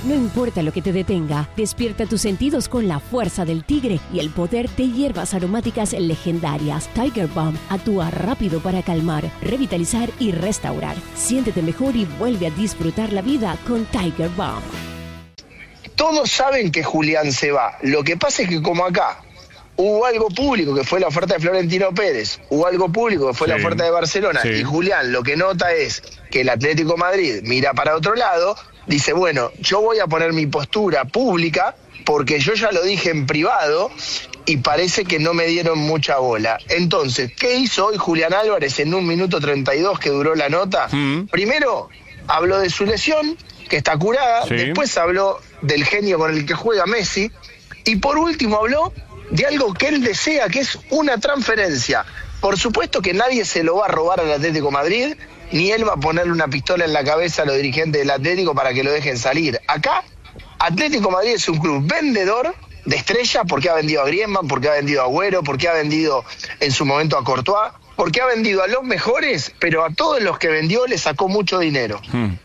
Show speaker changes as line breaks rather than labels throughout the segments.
No importa lo que te detenga, despierta tus sentidos con la fuerza del tigre y el poder de hierbas aromáticas legendarias. Tiger Balm actúa rápido para calmar, revitalizar y restaurar. Siéntete mejor y vuelve a disfrutar la vida con Tiger Balm.
Todos saben que Julián se va. Lo que pasa es que como acá hubo algo público, que fue la oferta de Florentino Pérez, hubo algo público, que fue la oferta de Barcelona, y Julián lo que nota es que el Atlético de Madrid mira para otro lado, dice, bueno, yo voy a poner mi postura pública, porque yo ya lo dije en privado, y parece que no me dieron mucha bola. Entonces, ¿qué hizo hoy Julián Álvarez en 1 minuto 32 que duró la nota? Primero, habló de su lesión, que está curada, después habló del genio con el que juega Messi, y por último habló de algo que él desea, que es una transferencia. Por supuesto que nadie se lo va a robar al Atlético de Madrid, ni él va a ponerle una pistola en la cabeza a los dirigentes del Atlético para que lo dejen salir. Acá, Atlético de Madrid es un club vendedor de estrella, porque ha vendido a Griezmann, porque ha vendido a Agüero, porque ha vendido en su momento a Courtois, porque ha vendido a los mejores, pero a todos los que vendió le sacó mucho dinero.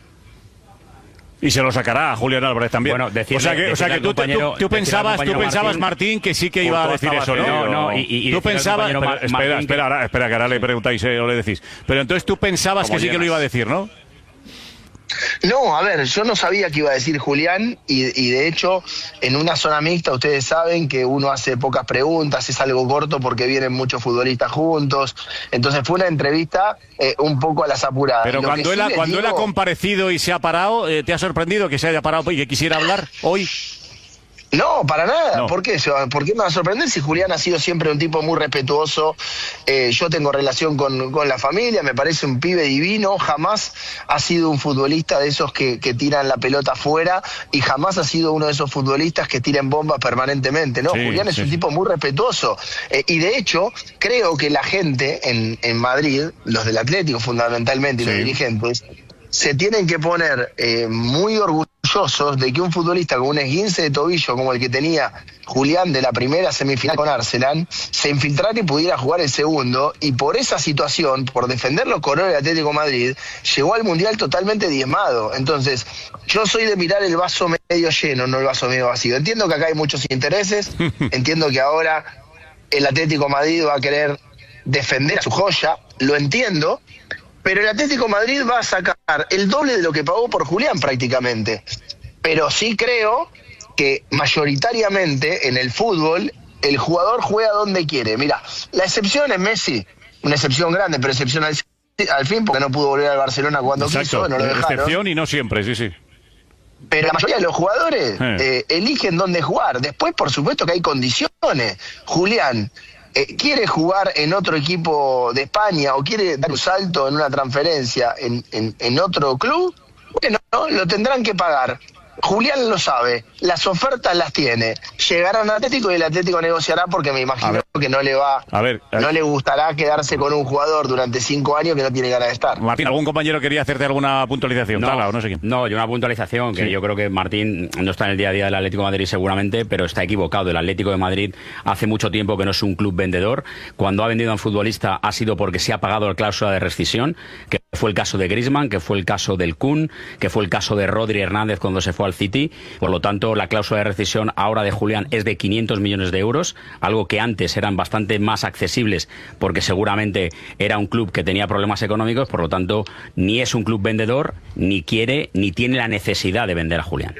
Y se lo sacará a Julián Álvarez también.
Bueno,
o sea que tú pensabas, Martín, que sí que iba a decir eso, ¿no?
No,
tú pensabas... Espera, que ahora le preguntáis o le decís. Pero entonces tú pensabas que sí que lo iba a decir, ¿no?
No, a ver, yo no sabía que iba a decir Julián y de hecho en una zona mixta ustedes saben que uno hace pocas preguntas, es algo corto porque vienen muchos futbolistas juntos, entonces fue una entrevista un poco a las apuradas.
Pero cuando él ha comparecido y se ha parado, ¿te ha sorprendido que se haya parado y que quisiera hablar hoy?
No, para nada.
No.
¿Por qué me va a sorprender si Julián ha sido siempre un tipo muy respetuoso? Yo tengo relación con la familia, me parece un pibe divino, jamás ha sido un futbolista de esos que tiran la pelota afuera y jamás ha sido uno de esos futbolistas que tiran bombas permanentemente, ¿no? Julián es un tipo muy respetuoso y de hecho creo que la gente en Madrid, los del Atlético fundamentalmente y los dirigentes, se tienen que poner muy orgullosos de que un futbolista con un esguince de tobillo como el que tenía Julián de la primera semifinal con Arsenal se infiltrara y pudiera jugar el segundo, y por esa situación, por defender los colores del Atlético de Madrid, llegó al Mundial totalmente diezmado. Entonces, yo soy de mirar el vaso medio lleno, no el vaso medio vacío. Entiendo que acá hay muchos intereses, entiendo que ahora el Atlético de Madrid va a querer defender a su joya, lo entiendo, pero el Atlético de Madrid va a sacar el doble de lo que pagó por Julián prácticamente. Pero sí creo que mayoritariamente en el fútbol el jugador juega donde quiere. Mira, la excepción es Messi, una excepción grande, pero excepción al fin, porque no pudo volver al Barcelona cuando quiso, no lo dejaron.
Excepción y no siempre, sí.
Pero la mayoría de los jugadores eligen dónde jugar. Después, por supuesto que hay condiciones. Julián quiere jugar en otro equipo de España o quiere dar un salto en una transferencia en otro club, bueno, lo tendrán que pagar. Julián lo sabe, las ofertas las tiene, llegarán al Atlético y el Atlético negociará, porque me imagino que no le gustará quedarse con un jugador durante 5 años que no tiene ganas de estar.
Martín, ¿algún compañero quería hacerte alguna puntualización? No sé quién.
No, yo una puntualización que yo creo que Martín no está en el día a día del Atlético de Madrid seguramente, pero está equivocado. El Atlético de Madrid hace mucho tiempo que no es un club vendedor. Cuando ha vendido a un futbolista ha sido porque se ha pagado la cláusula de rescisión, que fue el caso de Griezmann, que fue el caso del Kun, que fue el caso de Rodri Hernández cuando se fue al City. Por lo tanto, la cláusula de rescisión ahora de Julián es de 500 millones de euros, algo que antes eran bastante más accesibles porque seguramente era un club que tenía problemas económicos. Por lo tanto, ni es un club vendedor, ni quiere, ni tiene la necesidad de vender a Julián.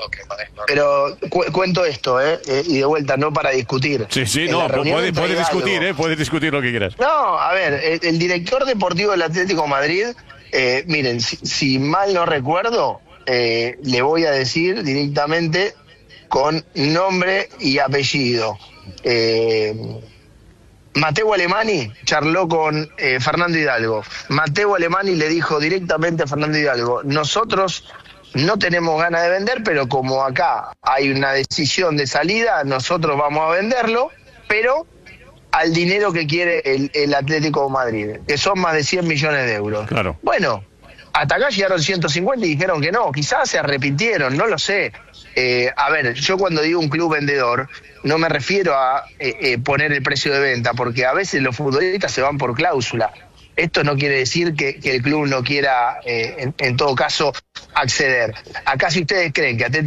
Pero cuento esto, y de vuelta, no para discutir.
Puedes discutir, puedes discutir lo que quieras.
No, a ver, el director deportivo del Atlético de Madrid, miren, si mal no recuerdo, le voy a decir directamente con nombre y apellido. Matteo Alemany charló con Fernando Hidalgo. Matteo Alemany le dijo directamente a Fernando Hidalgo: nosotros no tenemos ganas de vender, pero como acá hay una decisión de salida, nosotros vamos a venderlo, pero al dinero que quiere el Atlético de Madrid, que son más de 100 millones de euros.
Claro.
Bueno, hasta acá llegaron 150 y dijeron que no, quizás se arrepintieron, no lo sé. A ver, yo cuando digo un club vendedor, no me refiero a poner el precio de venta, porque a veces los futbolistas se van por cláusula. Esto no quiere decir que el club no quiera, en todo caso, acceder. Acá, si ustedes creen que